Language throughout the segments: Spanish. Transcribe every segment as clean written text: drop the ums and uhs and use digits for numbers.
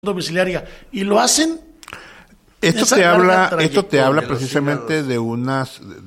domiciliaria y lo hacen. Esto te habla precisamente de una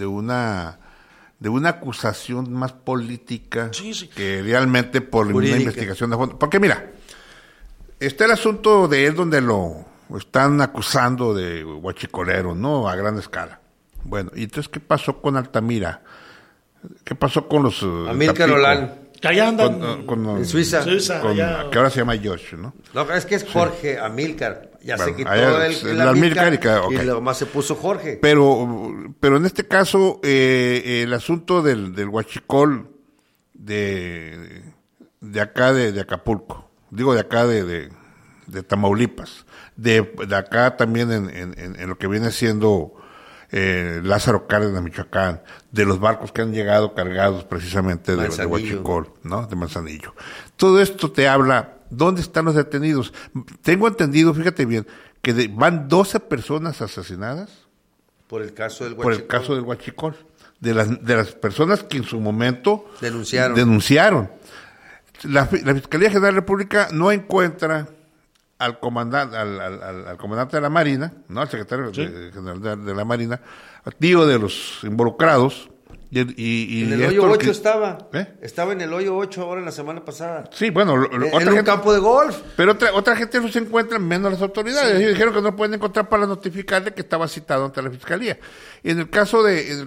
acusación más política que realmente por jurídica. Una investigación de fondo. Porque mira, está el asunto de él donde lo están acusando de huachicolero, ¿no? A gran escala. Bueno, y entonces, ¿qué pasó con Altamira? ¿Qué pasó con los Amílcar Olán? Que allá andan en Suiza. Que ahora se llama Josh, ¿no? No, es que es Jorge Amílcar. Ya se quitó el Amílcar y lo más se puso Jorge. Pero en este caso, el asunto del huachicol de acá de Acapulco, digo de acá de Tamaulipas, de acá también en lo que viene siendo Lázaro Cárdenas, Michoacán, de los barcos que han llegado cargados precisamente de huachicol, ¿no? De Manzanillo. Todo esto te habla, ¿dónde están los detenidos? Tengo entendido, fíjate bien, que van 12 personas asesinadas por el caso del huachicol. De las personas que en su momento denunciaron. La Fiscalía General de la República no encuentra al comandante, al comandante de la Marina, ¿no? Al secretario general de la Marina, tío de los involucrados. Y en el hoyo 8 estaba. Estaba en el hoyo 8 ahora la semana pasada. Sí, bueno. En un campo de golf. Pero otra gente no se encuentra, menos las autoridades. Ellos dijeron que no pueden encontrar para notificarle que estaba citado ante la Fiscalía. En el caso de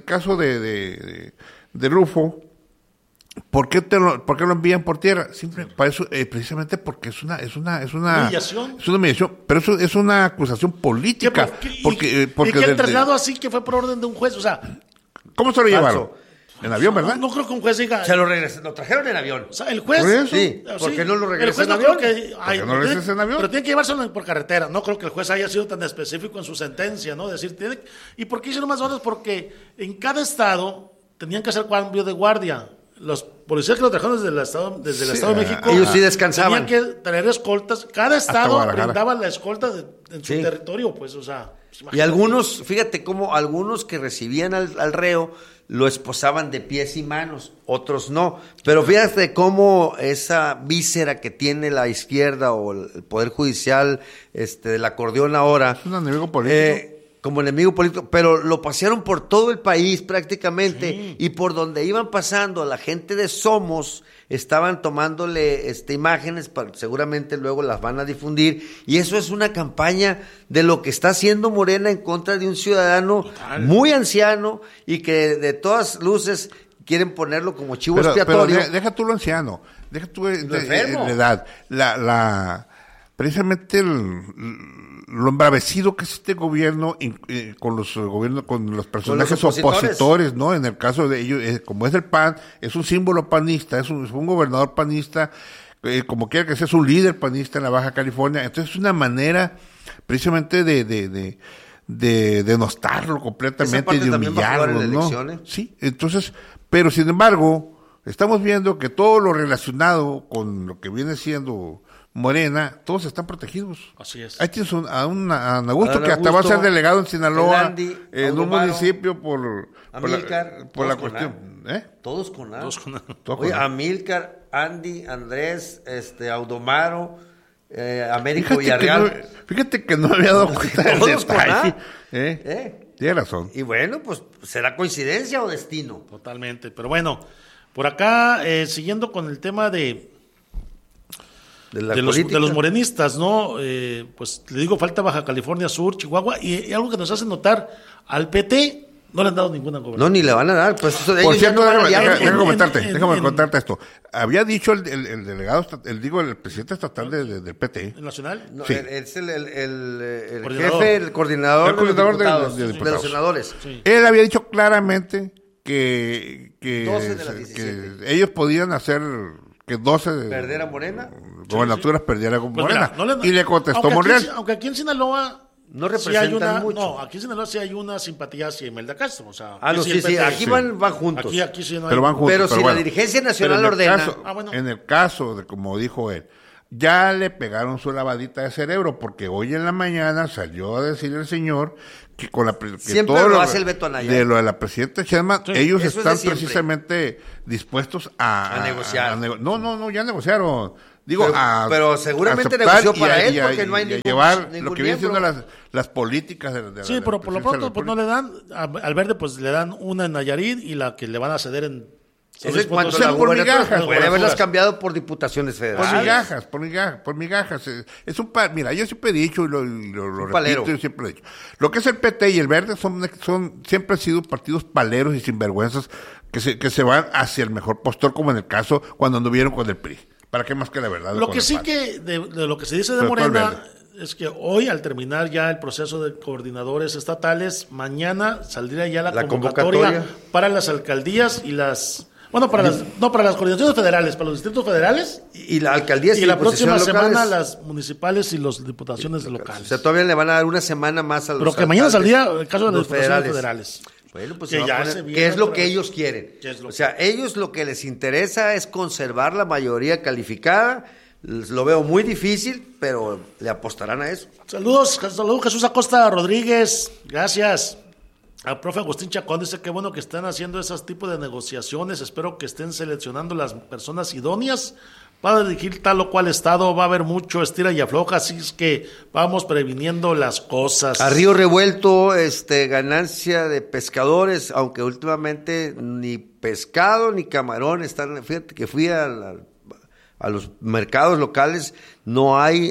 Rufo, ¿por qué lo envían por tierra? Para eso, precisamente porque es una humillación. Es una humillación, pero eso es una acusación política. Porque que el traslado así que fue por orden de un juez, o sea, ¿cómo se lo llevaron? En avión, ¿verdad? No creo que un juez diga. Se lo trajeron en avión. O sea, el juez. ¿Por eso? Sí. ¿Por qué no lo regresó en avión? ¿No regresas en avión? Pero tiene que llevárselo por carretera. No creo que el juez haya sido tan específico en su sentencia, ¿no? Decir, ¿y por qué hicieron más horas? Porque en cada estado tenían que hacer cambio de guardia. Los policías que lo trajeron desde el Estado de México, ellos sí descansaban. Tenían que tener escoltas. Cada estado brindaba la escolta en su territorio, pues, o sea. Pues, y algunos, fíjate cómo algunos que recibían al reo lo esposaban de pies y manos, otros no. Pero fíjate cómo esa víscera que tiene la izquierda o el Poder Judicial del acordeón ahora. Es un enemigo político. Como enemigo político, pero lo pasearon por todo el país prácticamente, y por donde iban pasando la gente de Somos estaban tomándole imágenes, seguramente luego las van a difundir, y eso es una campaña de lo que está haciendo Morena en contra de un ciudadano muy anciano y que de todas luces quieren ponerlo como chivo expiatorio. Pero deja tú lo anciano, deja tú la edad, precisamente lo embravecido que es este gobierno con los personajes opositores, ¿no? En el caso de ellos, como es el PAN, es un símbolo panista, es un gobernador panista, como quiera que sea, es un líder panista en la Baja California. Entonces es una manera precisamente de denostarlo completamente y de humillarlo, ¿no? Sí, entonces, pero sin embargo, estamos viendo que todo lo relacionado con lo que viene siendo Morena, todos están protegidos. Así es. Ahí tienes a Augusto, que hasta va a ser delegado en Sinaloa, en un municipio por la cuestión. Todos con A. Oye, Amílcar, Andy, Andrés, Audomaro, Américo Villarreal. Fíjate que no me había dado cuenta del detalle. Tienes razón. Y bueno, pues, ¿será coincidencia o destino? Totalmente. Pero bueno, por acá, siguiendo con el tema de los morenistas, ¿no? Pues le digo, falta Baja California Sur, Chihuahua, y algo que nos hace notar, al PT no le han dado ninguna gobernación. No, ni le van a dar. Pues eso de por ellos cierto, déjame contarte esto. Había dicho el delegado, el presidente estatal del PT. ¿El nacional? No, sí. Es el jefe, el coordinador de los senadores. Sí. Él había dicho claramente que 12 de las 17. Que ellos podían hacer que 12 perder a Morena, gobernaturas perdieran con Morena. Mira, y le contestó Monreal. Aunque aquí en Sinaloa no representan mucho. No, aquí en Sinaloa sí hay una simpatía hacia Imelda Castro. O sea, sí, aquí van juntos. Aquí sí no hay. Pero van juntos. Pero si la dirigencia nacional ordena. En el caso de, como dijo él, ya le pegaron su lavadita de cerebro, porque hoy en la mañana salió a decir el señor que con la siempre todo lo hace el Beto Anaya. De lo de la presidenta Sheinbaum, ellos están precisamente dispuestos a negociar. No, ya negociaron. Digo, pero seguramente negoció para él porque no hay ningún llevar lo que viene siendo las políticas de sí, pero por lo pronto pues no le dan, al Verde pues le dan una en Nayarit y la que le van a ceder en... Ese es cuando la por migajas. Puede haberlas cambiado por diputaciones federales. Por migajas. Es un mira, yo siempre he dicho y lo repito, palero. Yo siempre he dicho. Lo que es el PT y el Verde siempre han sido partidos paleros y sinvergüenzas que se van hacia el mejor postor, como en el caso cuando anduvieron con el PRI. ¿Para qué más que la verdad? Lo que sí que, de lo que se dice de Morena, es que hoy, al terminar ya el proceso de coordinadores estatales, mañana saldría ya la convocatoria para las alcaldías y las... Bueno, para las coordinaciones federales, para los distritos federales. Y la alcaldía y la próxima semana las municipales y las diputaciones locales. O sea, todavía le van a dar una semana más a los pero que mañana saldría el caso de las diputaciones federales. Bueno, pues ¿qué es lo que ellos quieren? O sea, ellos lo que les interesa es conservar la mayoría calificada. Lo veo muy difícil, pero le apostarán a eso. Saludos Jesús Acosta Rodríguez, gracias. Al profe Agustín Chacón dice que bueno que están haciendo esos tipos de negociaciones, espero que estén seleccionando las personas idóneas para dirigir tal o cual estado, va a haber mucho estira y afloja, así es que vamos previniendo las cosas. A río revuelto, ganancia de pescadores, aunque últimamente ni pescado ni camarón están, fíjate que fui a los mercados locales, no hay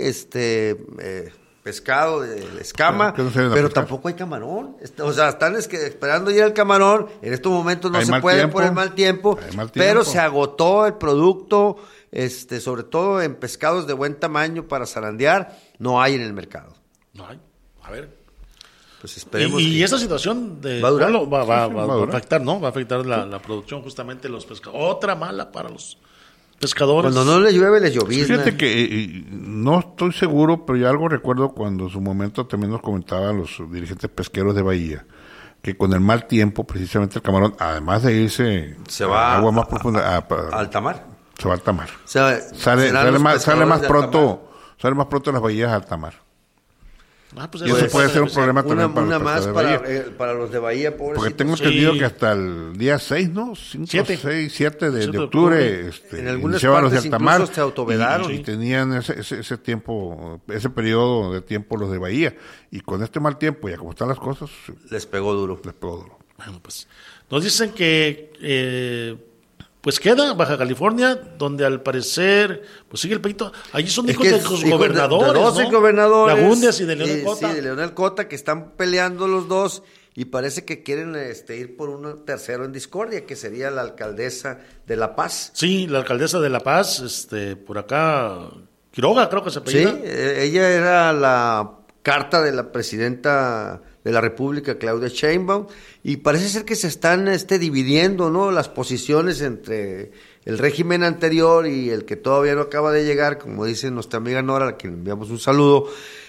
pescado de escama, pero tampoco hay camarón. O sea, están esperando ya el camarón. En estos momentos no se puede por el mal tiempo, pero se agotó el producto, sobre todo en pescados de buen tamaño para zarandear, no hay en el mercado. No hay. A ver. Pues esperemos. Y esa situación va a durar. Va a afectar, ¿no? Va a afectar la producción justamente de los pescados. Otra mala para los pescadores. Cuando no les llueve, les llovizna. Fíjate que no estoy seguro, pero yo algo recuerdo cuando en su momento también nos comentaban los dirigentes pesqueros de Bahía, que con el mal tiempo, precisamente el camarón, además de irse se va a agua más profunda, a alta mar. Se va a alta mar. O sea, sale más pronto las bahías a alta mar. Pues y eso puede ser un problema también para los para los de Bahía, pobrecitos. Porque tengo entendido que hasta el día 6, ¿no? 5, 6, 7 de octubre en algunas iniciaban los partes de alta mar se autovedaron. Y tenían ese tiempo, ese periodo de tiempo los de Bahía. Y con este mal tiempo, ya como están las cosas... Les pegó duro. Bueno, pues nos dicen que... pues queda Baja California, donde al parecer, pues sigue el pleito. Allí son hijos de los gobernadores, de 12 gobernadores. Lagúndez y de Leonel Cota. Sí, de Leonel Cota, que están peleando los dos y parece que quieren ir por un tercero en discordia, que sería la alcaldesa de La Paz. Sí, la alcaldesa de La Paz, por acá, Quiroga creo que se apellida. Sí, ella era la carta de la presidenta de la República, Claudia Sheinbaum, y parece ser que se están dividiendo, ¿no?, las posiciones entre el régimen anterior y el que todavía no acaba de llegar, como dice nuestra amiga Nora, a la que le enviamos un saludo,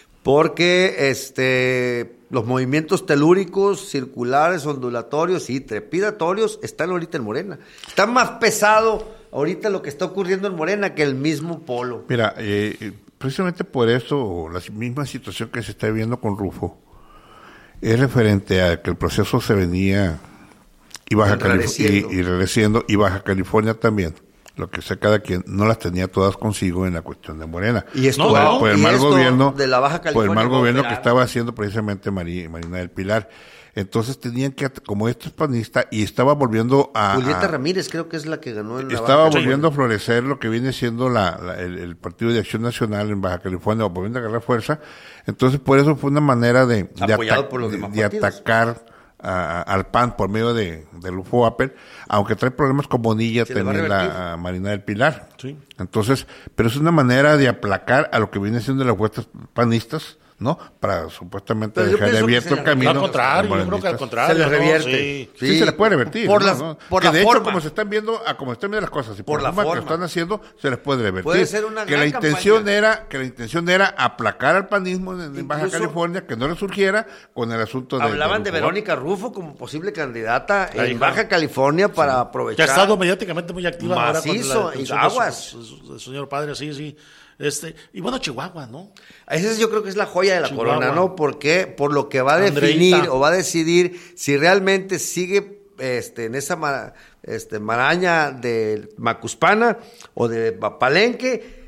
porque los movimientos telúricos, circulares, ondulatorios y trepidatorios están ahorita en Morena. Está más pesado ahorita lo que está ocurriendo en Morena que el mismo polo. Mira, precisamente por eso, la misma situación que se está viviendo con Rufo, es referente a que el proceso se venía y enrareciendo, y Baja California también, lo que sé cada quien, no las tenía todas consigo en la cuestión de Morena. Y esto por el mal gobierno de la Baja California, por el mal gobierno que estaba haciendo precisamente Marina del Pilar. Entonces tenían que, como esto es panista, y estaba volviendo a... Julieta Ramírez creo que es la que ganó en la estaba Baja volviendo a florecer lo que viene siendo el Partido de Acción Nacional en Baja California, volviendo a agarrar fuerza. Entonces por eso fue una manera de atacar al PAN por medio de Rufo Apel, aunque trae problemas con Bonilla también la Marina del Pilar. Sí. Entonces, pero es una manera de aplacar a lo que viene siendo las fuerzas panistas, ¿no? Para supuestamente dejar abierto el camino. Al contrario, yo creo que al contrario. Se les revierte. Sí, se les puede revertir. Por de hecho, como se están viendo, las cosas y por la forma que están haciendo, se les puede revertir. Puede ser una que la intención era aplacar al panismo en Baja California, que no resurgiera con el asunto de... Hablaban de Verónica Rufo como posible candidata en Baja California para aprovechar. Que ha estado mediáticamente muy activa macizo, ahora con y aguas. Su señor padre, sí. Y bueno, Chihuahua, ¿no? Esa yo creo que es la joya de la corona, ¿no? Porque por lo que va a definir o va a decidir si realmente sigue en esa maraña de Macuspana o de Palenque,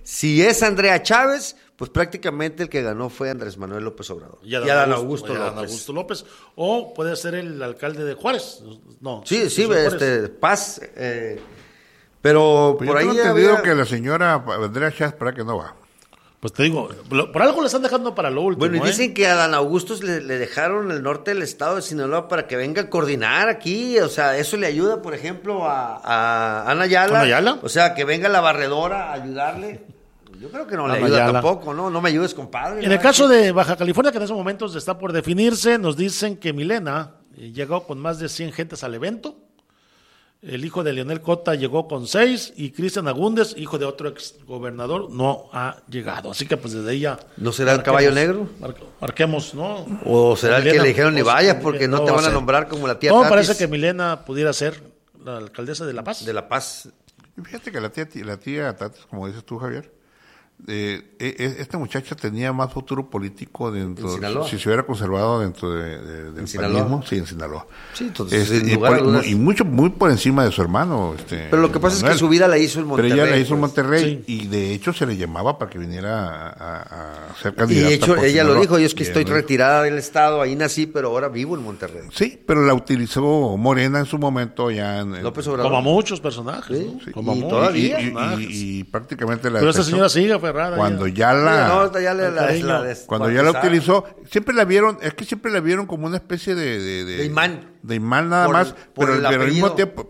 si es Andrea Chávez, pues prácticamente el que ganó fue Andrés Manuel López Obrador. Y Adán Augusto López. O puede ser el alcalde de Juárez. No. Sí, Paz. Pero pues por ahí tengo entendido que la señora Andrea Chávez para que no va. Pues te digo, por algo le están dejando para lo último. Bueno, y dicen que a Adán Augusto le dejaron el norte del estado de Sinaloa para que venga a coordinar aquí. O sea, eso le ayuda, por ejemplo, a Ana Ayala. O sea, que venga la barredora a ayudarle. Yo creo que no le ayuda tampoco, ¿no? No me ayudes, compadre. En el caso de Baja California, que en esos momentos está por definirse, nos dicen que Milena llegó con más de 100 gentes al evento. El hijo de Leonel Cota llegó con 6 y Cristian Agúndez, hijo de otro exgobernador, no ha llegado. Así que pues desde ahí ya... ¿No será el caballo negro? Marquemos, ¿no? ¿O será el que le dijeron ni vayas porque no te van a nombrar como la tía Tatis? No, parece que Milena pudiera ser la alcaldesa de La Paz. De La Paz. Y fíjate que la tía Tatis, como dices tú, Javier, esta muchacha tenía más futuro político dentro si se hubiera conservado dentro del panismo, sí, en Sinaloa. Sí, entonces, y muy por encima de su hermano. Pero lo que pasa es que su vida la hizo en Monterrey. Pero ella la hizo en Monterrey, sí. Y de hecho se le llamaba para que viniera a ser candidata. Y de hecho ella lo dijo, yo es que estoy retirada del estado, ahí nací, pero ahora vivo en Monterrey. Sí, pero la utilizó Morena en su momento ya en López Obrador. Como muchos personajes, ¿sí? ¿no? Sí. Como todavía. Y prácticamente la... Pero esa señora sigue aferrada. Cuando ya la... cuando ya la utilizó, siempre la vieron como una especie de imán. De imán nada más, pero al mismo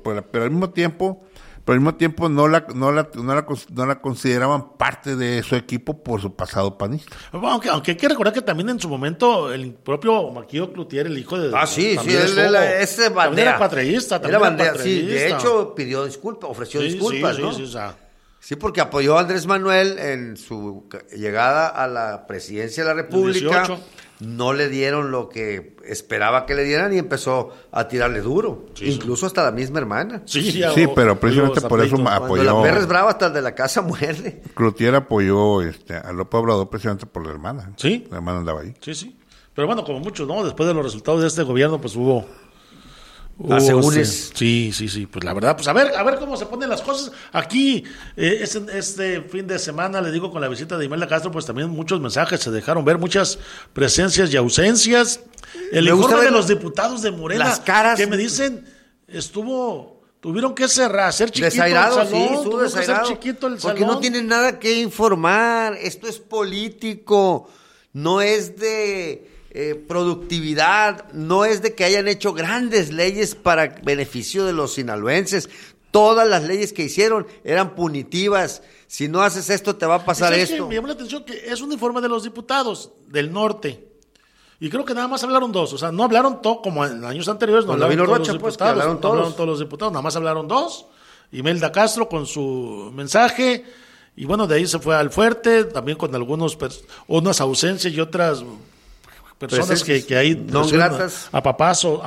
tiempo no la consideraban parte de su equipo por su pasado panista. Aunque hay que recordar que también en su momento el propio Maquillo Cloutier, el hijo de... sí, ese bandera. Era patreísta. Sí, de hecho pidió disculpas, ofreció disculpas, ¿no? Sí, porque apoyó a Andrés Manuel en su llegada a la presidencia de la República. 18. No le dieron lo que esperaba que le dieran y empezó a tirarle duro. Incluso hasta la misma hermana. Sí, pero precisamente por eso apoyó. Cuando la perra es brava, hasta el de la casa muerde. Cloutier apoyó a López Obrador precisamente por la hermana. Sí. La hermana andaba ahí. Sí. Pero bueno, como muchos, ¿no? Después de los resultados de este gobierno, pues hubo asegúnes. Sí. Pues la verdad, pues a ver cómo se ponen las cosas. Aquí, este fin de semana, le digo, con la visita de Imelda Castro, pues también muchos mensajes se dejaron ver, muchas presencias y ausencias. El informe de los diputados de Morena, las caras que me dicen, tuvieron que hacer chiquito desairado, el salón, estuvo desairado, chiquito el porque salón. no tienen nada que informar. Esto es político, no es de... productividad, no es de que hayan hecho grandes leyes para beneficio de los sinaloenses. Todas las leyes que hicieron eran punitivas. Si no haces esto, te va a pasar esto. Que me llamó la atención que es un informe de los diputados del norte. Y creo que nada más hablaron 2. O sea, no hablaron todo como en años anteriores. No hablaron todos los diputados. Hablaron todos los diputados. Nada más hablaron 2. Imelda Castro con su mensaje. Y bueno, de ahí se fue al fuerte. También con unas ausencias y otras... personas que hay no gratas el apapacho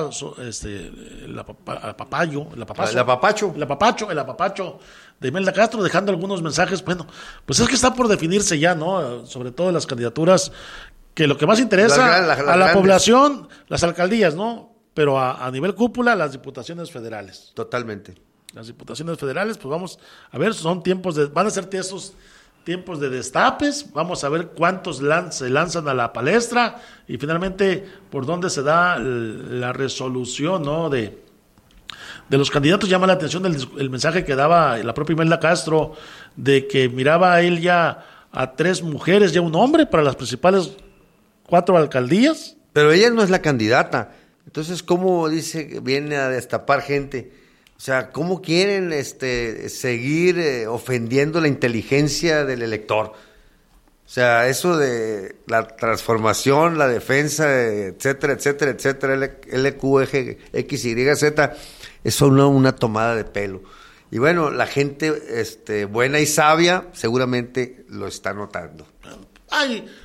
de Imelda Castro, dejando algunos mensajes. Bueno, pues es que está por definirse ya, ¿no? Sobre todo las candidaturas, que lo que más interesa a la población, las alcaldías, ¿no? Pero a nivel cúpula, las diputaciones federales. Totalmente. Las diputaciones federales, pues vamos a ver, van a ser esos tiempos de destapes, vamos a ver cuántos se lanzan a la palestra y finalmente por dónde se da la resolución, ¿no? de los candidatos. Llama la atención el mensaje que daba la propia Imelda Castro, de que miraba a él ya a 3 mujeres y a un hombre para las principales 4 alcaldías. Pero ella no es la candidata, entonces ¿cómo dice viene a destapar gente? O sea, ¿cómo quieren seguir ofendiendo la inteligencia del elector? O sea, eso de la transformación, la defensa, etcétera, LQ, X, Y, Z, es solo una tomada de pelo. Y bueno, la gente buena y sabia seguramente lo está notando.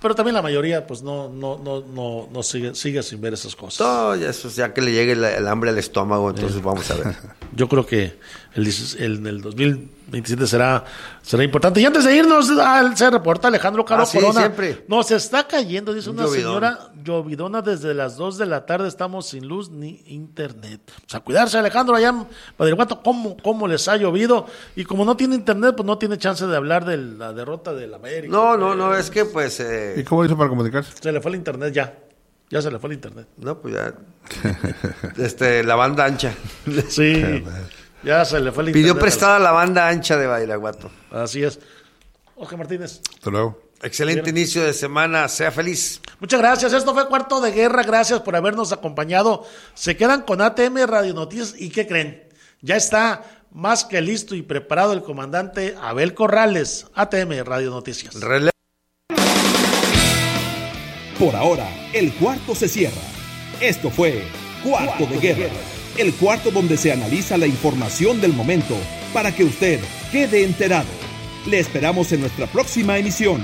pero también la mayoría pues no sigue sin ver esas cosas. No, eso ya que le llegue el hambre al estómago, entonces vamos a ver. Yo creo que el 2027 será importante. Y antes de irnos, se reporta Alejandro Caro Corona. Siempre. Nos está cayendo, dice una señora, llovidona desde las 2 de la tarde, estamos sin luz ni internet. O sea, cuidarse, Alejandro, allá en Badiraguato, ¿cómo les ha llovido? Y como no tiene internet, pues no tiene chance de hablar de la derrota del América. No, es que pues... ¿Y cómo hizo para comunicarse? Se le fue el internet ya. Ya se le fue el internet. No, pues ya. La banda ancha. Sí. Ya se le fue el internet. Pidió prestada la banda ancha de Badiraguato. Así es. Oscar Martínez. Hasta luego. Excelente inicio de semana. Sea feliz. Muchas gracias. Esto fue Cuarto de Guerra. Gracias por habernos acompañado. Se quedan con ATM Radio Noticias. ¿Y qué creen? Ya está más que listo y preparado el comandante Abel Corrales. ATM Radio Noticias. Por ahora, el cuarto se cierra. Esto fue Cuarto de Guerra, el cuarto donde se analiza la información del momento para que usted quede enterado. Le esperamos en nuestra próxima emisión.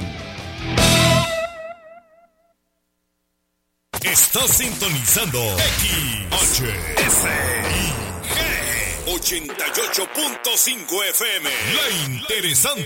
Estás sintonizando XHSIG 88.5 FM. La interesante.